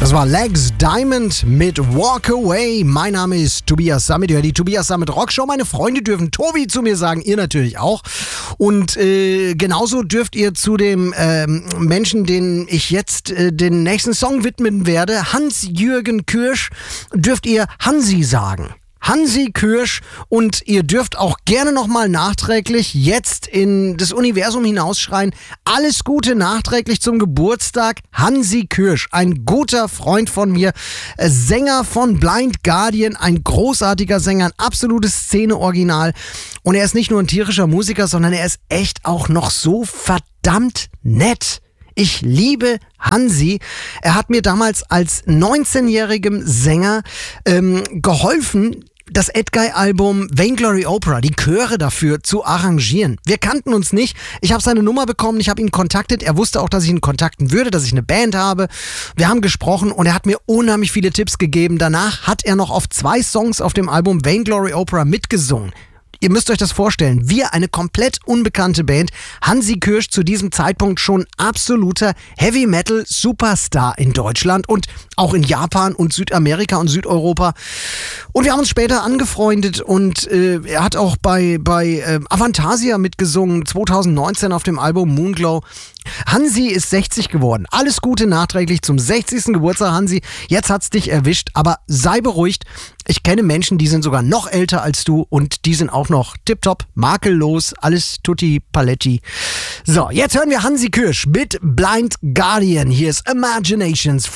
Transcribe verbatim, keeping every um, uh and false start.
Das war Legs Diamond mit Walk Away. Mein Name ist Tobias Sammet. Ihr hört die Tobias Sammet Rockshow. Meine Freunde dürfen Tobi zu mir sagen, ihr natürlich auch. Und äh, genauso dürft ihr zu dem ähm, Menschen, den ich jetzt äh, den nächsten Song widmen werde, Hans-Jürgen Kürsch, dürft ihr Hansi sagen. Hansi Kürsch, und ihr dürft auch gerne nochmal nachträglich jetzt in das Universum hinausschreien, alles Gute nachträglich zum Geburtstag, Hansi Kürsch, ein guter Freund von mir, äh, Sänger von Blind Guardian, ein großartiger Sänger, ein absolutes Szene-Original, und er ist nicht nur ein tierischer Musiker, sondern er ist echt auch noch so verdammt nett. Ich liebe Hansi. Er hat mir damals als neunzehnjährigem Sänger ähm, geholfen, das Edguy-Album Vainglory Opera, die Chöre dafür zu arrangieren. Wir kannten uns nicht. Ich habe seine Nummer bekommen, ich habe ihn kontaktet. Er wusste auch, dass ich ihn kontakten würde, dass ich eine Band habe. Wir haben gesprochen und er hat mir unheimlich viele Tipps gegeben. Danach hat er noch auf zwei Songs auf dem Album Vainglory Opera mitgesungen. Ihr müsst euch das vorstellen, wir, eine komplett unbekannte Band, Hansi Kürsch zu diesem Zeitpunkt schon absoluter Heavy-Metal-Superstar in Deutschland und auch in Japan und Südamerika und Südeuropa. Und wir haben uns später angefreundet, und äh, er hat auch bei, bei äh, Avantasia mitgesungen, zwanzig neunzehn auf dem Album Moonglow. Hansi ist sechzig geworden. Alles Gute nachträglich zum sechzigsten Geburtstag, Hansi. Jetzt hat's dich erwischt, aber sei beruhigt. Ich kenne Menschen, die sind sogar noch älter als du, und die sind auch noch tipptopp, makellos, alles tutti paletti. So, jetzt hören wir Hansi Kürsch mit Blind Guardian. Hier ist Imaginations.